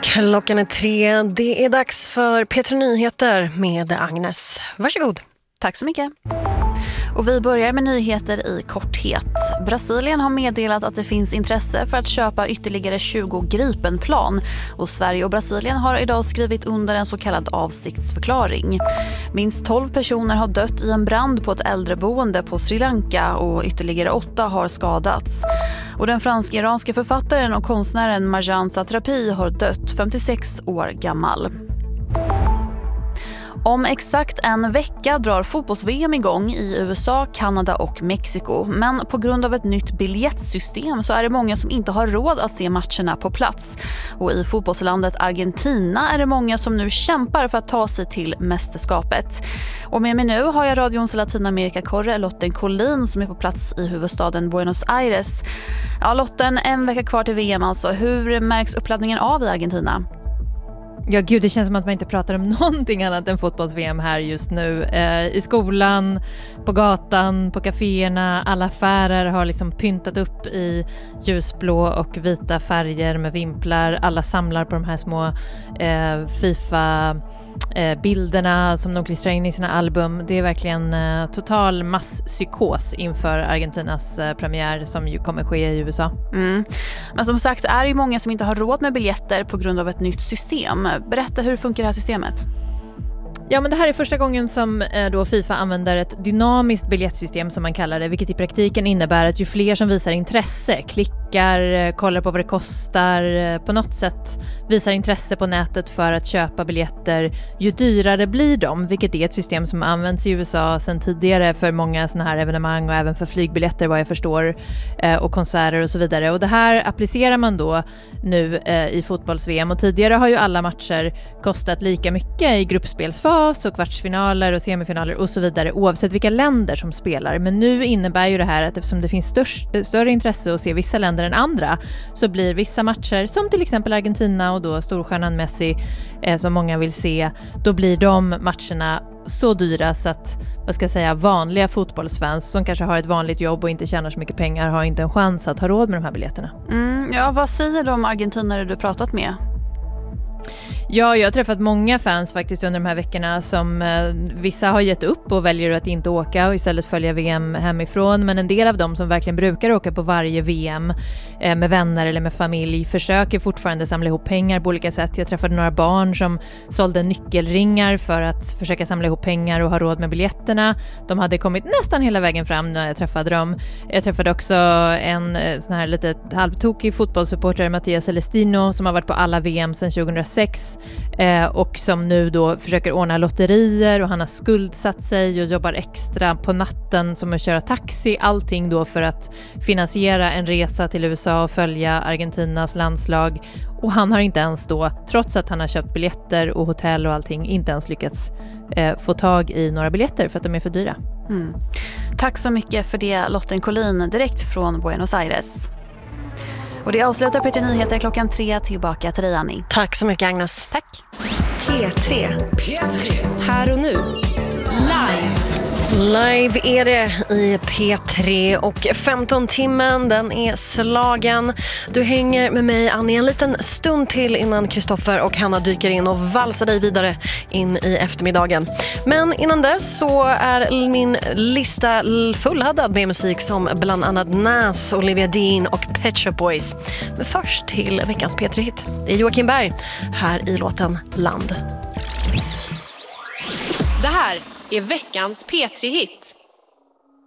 Klockan är 3. Det är dags för P3 Nyheter med Agnes. Varsågod. Tack så mycket. Och vi börjar med nyheter i korthet. Brasilien har meddelat att det finns intresse för att köpa ytterligare 20 Gripenplan. Och Sverige och Brasilien har idag skrivit under en så kallad avsiktsförklaring. Minst 12 personer har dött i en brand på ett äldreboende på Sri Lanka och ytterligare 8 har skadats. Och den fransk-iranska författaren och konstnären Marjane Satrapi har dött, 56 år gammal. Om exakt en vecka drar fotbolls-VM igång i USA, Kanada och Mexiko. Men på grund av ett nytt biljettsystem så är det många som inte har råd att se matcherna på plats. Och i fotbollslandet Argentina är det många som nu kämpar för att ta sig till mästerskapet. Och med mig nu har jag radions Latinamerika-korre Lotten Collin som är på plats i huvudstaden Buenos Aires. Ja, Lotten, en vecka kvar till VM alltså. Hur märks uppladdningen av i Argentina? Ja gud, det känns som att man inte pratar om någonting annat än fotbolls-VM här just nu. I skolan, på gatan, på kaféerna, alla affärer har liksom pyntat upp i ljusblå och vita färger med vimplar. Alla samlar på de här små FIFA-bilderna som de klistrar in i sina album. Det är verkligen total masspsykos inför Argentinas premiär som ju kommer ske i USA. Men som sagt är det ju många som inte har råd med biljetter på grund av ett nytt system. Berätta, hur funkar det här systemet? Ja, men det här är första gången som då FIFA använder ett dynamiskt biljettsystem som man kallar det, vilket i praktiken innebär att ju fler som visar intresse, klickar, kollar på vad det kostar, på något sätt visar intresse på nätet för att köpa biljetter, ju dyrare blir de, vilket är ett system som används i USA sedan tidigare för många sådana här evenemang och även för flygbiljetter vad jag förstår och konserter och så vidare. Och det här applicerar man då nu i fotbolls-VM, och tidigare har ju alla matcher kostat lika mycket i gruppspelsfas och kvartsfinaler och semifinaler och så vidare oavsett vilka länder som spelar. Men nu innebär ju det här att eftersom det finns större intresse att se vissa länder än andra så blir vissa matcher som till exempel Argentina och då storstjärnan Messi som många vill se, då blir de matcherna så dyra så att, vad ska jag säga, vanliga fotbollsfans som kanske har ett vanligt jobb och inte tjänar så mycket pengar har inte en chans att ha råd med de här biljetterna. Ja, vad säger de argentinare du pratat med? Ja, jag har träffat många fans faktiskt under de här veckorna som vissa har gett upp och väljer att inte åka och istället följa VM hemifrån. Men en del av dem som verkligen brukar åka på varje VM med vänner eller med familj försöker fortfarande samla ihop pengar på olika sätt. Jag träffade några barn som sålde nyckelringar för att försöka samla ihop pengar och ha råd med biljetterna. De hade kommit nästan hela vägen fram när jag träffade dem. Jag träffade också en sån här lite halvtokig fotbollssupporter, Mattias Celestino, som har varit på alla VM sedan 2006. Och som nu då försöker ordna lotterier, och han har skuldsatt sig och jobbar extra på natten som att köra taxi, allting då för att finansiera en resa till USA och följa Argentinas landslag. Och han har inte ens då, trots att han har köpt biljetter och hotell och allting, inte ens lyckats få tag i några biljetter för att de är för dyra. Tack så mycket för det, Lotten Collin, direkt från Buenos Aires. Och det avslutar P3 Nyheter klockan 3. Tillbaka till dig, Annie. Tack så mycket, Agnes. Tack. P3. Här och nu. Live är det i P3 och 15-timmen, den är slagen. Du hänger med mig, Annie, en liten stund till innan Kristoffer och Hanna dyker in och valsar dig vidare in i eftermiddagen. Men innan dess så är min lista fulladdad med musik som bland annat Nas, Olivia Dean och Pet Shop Boys. Men först till veckans P3-hit. Det är Joakim Berg här i låten Land. Det här är veckans P3-hit.